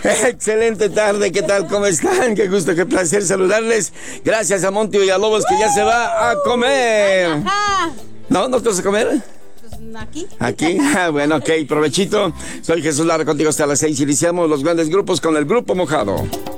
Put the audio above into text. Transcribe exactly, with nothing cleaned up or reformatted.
Excelente tarde, ¿qué tal? ¿Cómo están? Qué gusto, qué placer saludarles. Gracias a Monty Villalobos que ya se va a comer. Ajá. ¿No? ¿No te vas a comer? Pues aquí. ¿Aquí? Ah, bueno, ok, provechito. Soy Jesús Lara, contigo hasta las seis. Iniciamos los grandes grupos con el Grupo Mojado.